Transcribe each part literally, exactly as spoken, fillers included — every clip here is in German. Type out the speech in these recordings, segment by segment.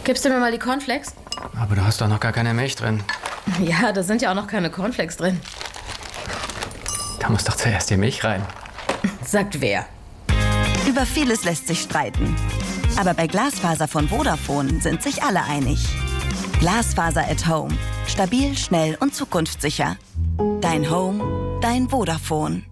Gibst du mir mal die Cornflakes? Aber du hast doch noch gar keine Milch drin. Ja, da sind ja auch noch keine Cornflakes drin. Da muss doch zuerst die Milch rein. Sagt wer? Über vieles lässt sich streiten. Aber bei Glasfaser von Vodafone sind sich alle einig. Glasfaser at Home. Stabil, schnell und zukunftssicher. Dein Home, dein Vodafone.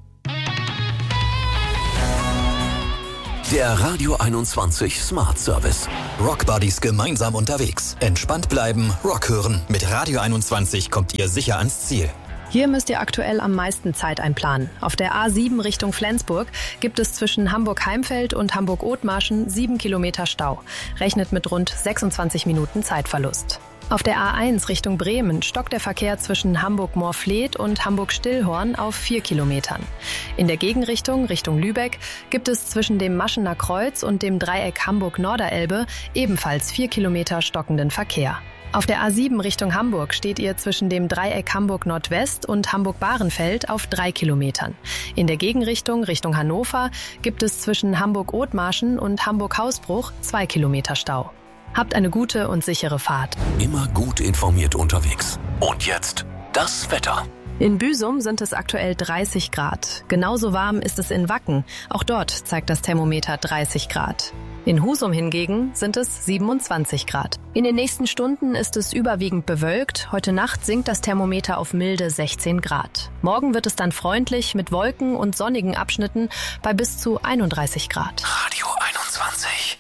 Der Radio einundzwanzig Smart Service. Rock Buddies gemeinsam unterwegs. Entspannt bleiben, Rock hören. Mit Radio einundzwanzig kommt ihr sicher ans Ziel. Hier müsst ihr aktuell am meisten Zeit einplanen. Auf der A sieben Richtung Flensburg gibt es zwischen Hamburg-Heimfeld und Hamburg-Othmarschen sieben Kilometer Stau. Rechnet mit rund sechsundzwanzig Minuten Zeitverlust. Auf der A eins Richtung Bremen stockt der Verkehr zwischen Hamburg-Moorfleet und Hamburg-Stillhorn auf vier Kilometern. In der Gegenrichtung, Richtung Lübeck, gibt es zwischen dem Maschener Kreuz und dem Dreieck Hamburg-Norderelbe ebenfalls vier Kilometer stockenden Verkehr. Auf der A sieben Richtung Hamburg steht ihr zwischen dem Dreieck Hamburg-Nordwest und Hamburg-Bahrenfeld auf drei Kilometern. In der Gegenrichtung, Richtung Hannover, gibt es zwischen Hamburg-Othmarschen und Hamburg-Hausbruch zwei Kilometer Stau. Habt eine gute und sichere Fahrt. Immer gut informiert unterwegs. Und jetzt das Wetter. In Büsum sind es aktuell dreißig Grad. Genauso warm ist es in Wacken. Auch dort zeigt das Thermometer dreißig Grad. In Husum hingegen sind es siebenundzwanzig Grad. In den nächsten Stunden ist es überwiegend bewölkt. Heute Nacht sinkt das Thermometer auf milde sechzehn Grad. Morgen wird es dann freundlich mit Wolken und sonnigen Abschnitten bei bis zu einunddreißig Grad. Radio einundzwanzig.